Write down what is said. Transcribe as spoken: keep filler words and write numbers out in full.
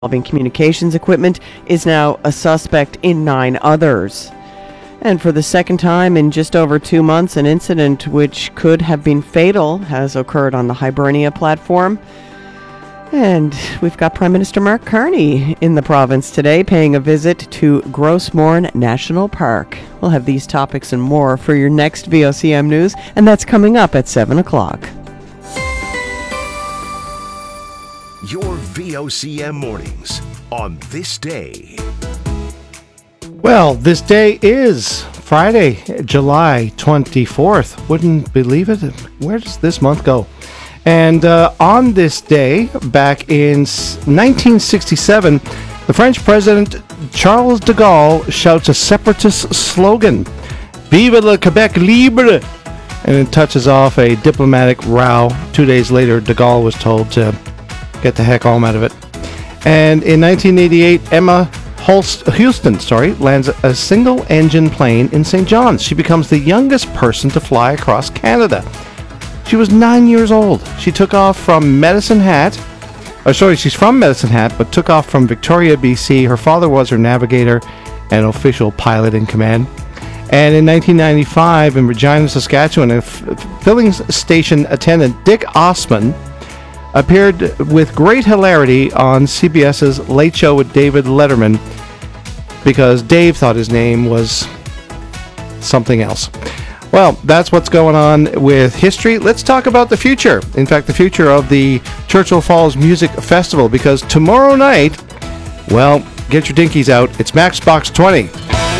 involving communications equipment is now a suspect in nine others. And for the second time in just over two months, an incident which could have been fatal has occurred on the Hibernia platform. And we've got Prime Minister Mark Carney in the province today, paying a visit to Grossmorn National Park. We'll have these topics and more for your next V O C M News, and that's coming up at seven o'clock. Your V O C M mornings on this day. Well, this day is Friday, July twenty-fourth. Wouldn't believe it. Where does this month go? And uh, on this day, back in nineteen sixty-seven, the French president Charles de Gaulle shouts a separatist slogan, "Vive le Québec libre!" and it touches off a diplomatic row. Two days later, de Gaulle was told to get the heck home out of it. And in nineteen eighty-eight, Emma Holst- Houston sorry, lands a single-engine plane in Saint John's. She becomes the youngest person to fly across Canada. She was nine years old. She took off from Medicine Hat. Or sorry, she's from Medicine Hat, but took off from Victoria, B C. Her father was her navigator and official pilot in command. And in nineteen ninety-five, in Regina, Saskatchewan, a f- filling station attendant, Dick Osman, appeared with great hilarity on C B S's Late Show with David Letterman because Dave thought his name was something else. Well, that's what's going on with history. Let's talk about the future. In fact, the future of the Churchill Falls Music Festival, because tomorrow night, well, get your dinkies out. It's Matchbox twenty.